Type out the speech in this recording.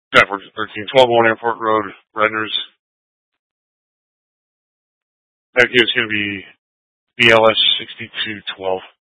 Stafford 13-12-1 Airport Road, Redners. That is going to be BLS 6212.